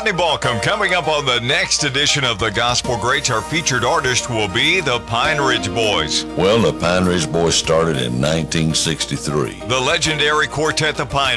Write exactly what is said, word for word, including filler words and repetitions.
Donnie Balcom. Coming up on the next edition of the Gospel Greats, our featured artist will be the Pine Ridge Boys. Well, the Pine Ridge Boys started in nineteen sixty-three. The legendary quartet, the Pine